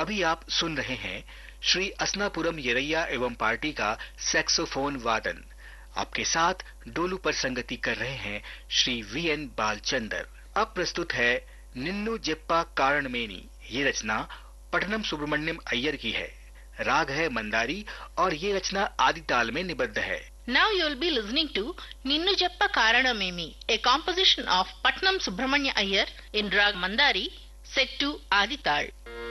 अभी आप सुन रहे हैं श्री असनापुरम येरैया एवं पार्टी का सैक्सोफोन वादन। आपके साथ डोलू पर संगति कर रहे हैं श्री वीएन बालचंदर। अब प्रस्तुत है निन्नू जेप्पा कारणमेनी। ये रचना पठनम सुब्रमण्यम अय्यर की है। राग है मंदारी और ये रचना आदि ताल में निबद्ध है। Now you will be listening to Ninnu Jappa Karanamemi, a composition of Patnam Subramanya Iyer in Rag Mandari, set to Adi Tal.